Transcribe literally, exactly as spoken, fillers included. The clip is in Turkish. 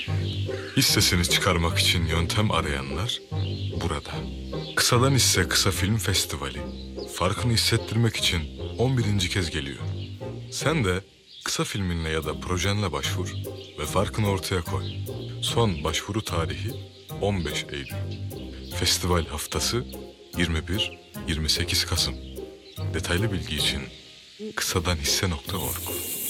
Hissesini çıkarmak için yöntem arayanlar burada. Kısadan Hisse Kısa Film Festivali farkını hissettirmek için on birinci kez geliyor. Sen de kısa filminle ya da projenle başvur ve farkını ortaya koy. Son başvuru tarihi on beş Eylül. Festival haftası yirmi bir yirmi sekiz Kasım. Detaylı bilgi için kısadanhisse nokta org.